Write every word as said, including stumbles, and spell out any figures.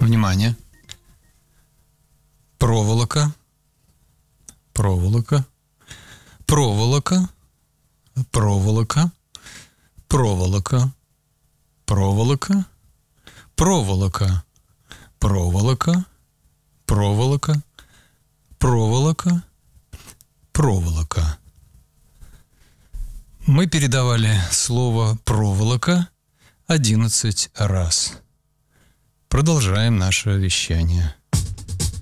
Внимание. Проволока. Проволока. Проволока. Проволока. Проволока. Проволока. Проволока. Проволока. Проволока. Проволока. Проволока. Мы передавали слово «проволока» одиннадцать раз. Продолжаем наше вещание.